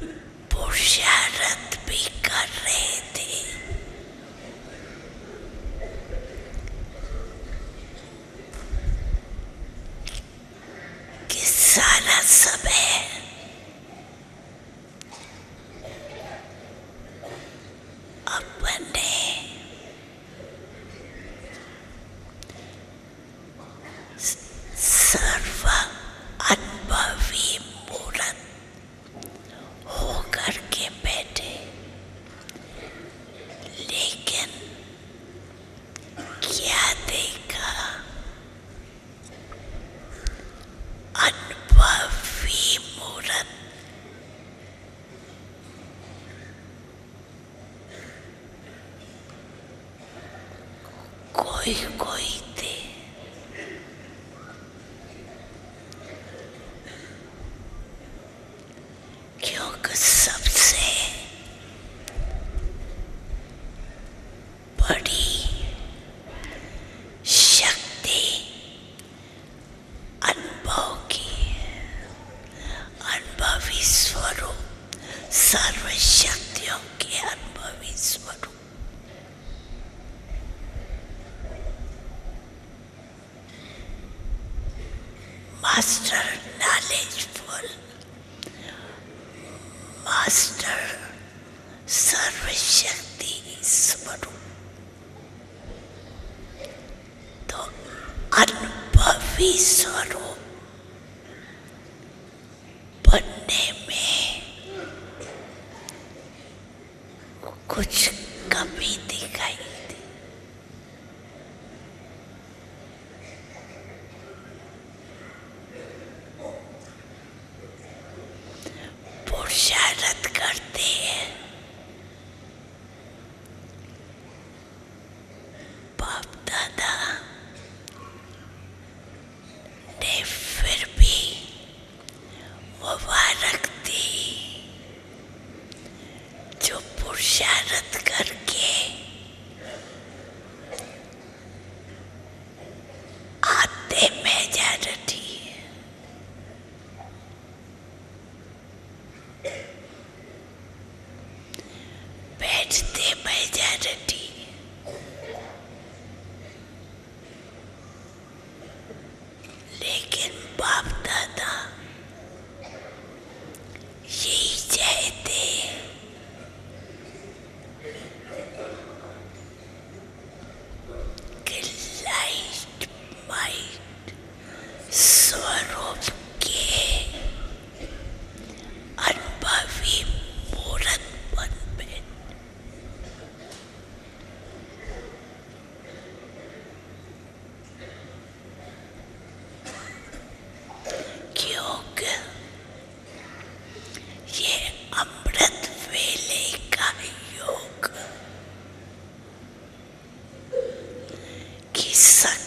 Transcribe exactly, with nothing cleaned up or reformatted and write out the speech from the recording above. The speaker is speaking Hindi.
पुरुषार्थ भी कर रहे थे। कि सारा समय अपने सर्व अनुभवी मूर्त होकर के बैठे, लेकिन क्या देखा? अनुभवी मूर्त कोई कोई थे। क्योंकि सबसे बड़ी शक्ति अनुभव की, अनुभवी स्वरूप, सर्व शक्तियों के अनुभवी स्वरूप। मास्टर नॉलेजफुल, मास्टर सर्वशक्ति स्वरूप। तो अनुभवी स्वरूप बनने में कुछ कमी दिखाई दी। पुरुषार्थ करते हैं, बाप दादा ने फिर भी मुबारक दी जो पुरुषार्थ करके आते मेजॉरिटी, बैठते मेजॉरिटी, लेकिन बाप दादा यही चाहते कि लाइट माइट स्वरूप के अनुभवी मूर्त बन बैठे। क्योंकि ये अमृत वेले का योग की शक्ति